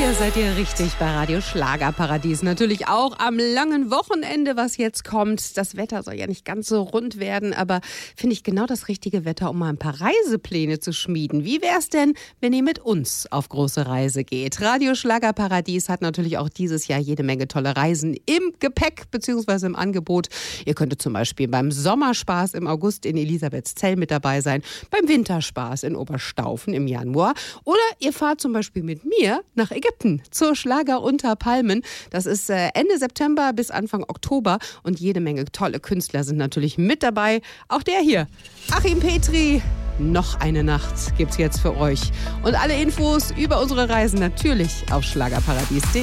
Hier seid ihr richtig bei Radio Schlagerparadies. Natürlich auch am langen Wochenende, was jetzt kommt. Das Wetter soll ja nicht ganz so rund werden, aber finde ich genau das richtige Wetter, um mal ein paar Reisepläne zu schmieden. Wie wär's denn, wenn ihr mit uns auf große Reise geht? Radio Schlagerparadies hat natürlich auch dieses Jahr jede Menge tolle Reisen im Gepäck bzw. im Angebot. Ihr könntet zum Beispiel beim Sommerspaß im August in Elisabethzell mit dabei sein, beim Winterspaß in Oberstaufen im Januar oder ihr fahrt zum Beispiel mit mir nach Ägypten zur Schlager unter Palmen. Das ist Ende September bis Anfang Oktober und jede Menge tolle Künstler sind natürlich mit dabei. Auch der hier, Achim Petri. Noch eine Nacht gibt's jetzt für euch. Und alle Infos über unsere Reisen natürlich auf schlagerparadies.de.